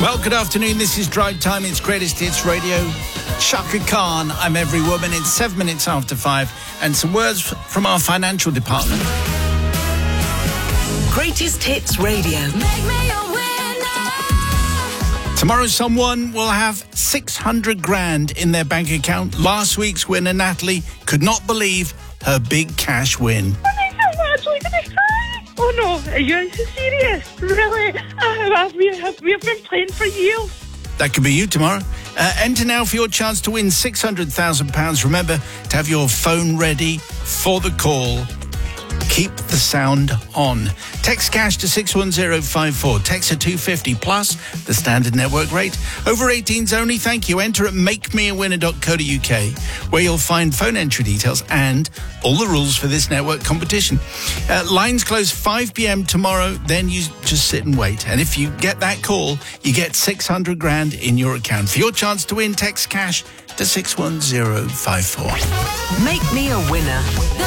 Well, good afternoon. This is Drive Time. It's Greatest Hits Radio. Chaka Khan, I'm Every Woman. It's 7 minutes after 5. And some words from our financial department. Greatest Hits Radio. Make me a winner. Tomorrow, someone will have 600 grand in their bank account. Last week's winner, Natalie, could not believe her big cash win. I'm actually going to cry. Oh no, are you serious? Really? We've been playing for years. That could be you tomorrow. Enter now for your chance to win £600,000. Remember to have your phone ready for the call. Keep the sound on. Text cash to 61054. Text at 250 plus the standard network rate. Over 18s only. Thank you. Enter at makemeawinner.co.uk, where you'll find phone entry details and all the rules for this network competition. Lines close 5 p.m. tomorrow. Then you just sit and wait. And if you get that call, you get 600 grand in your account. For your chance to win, text cash to 61054. Make me a winner.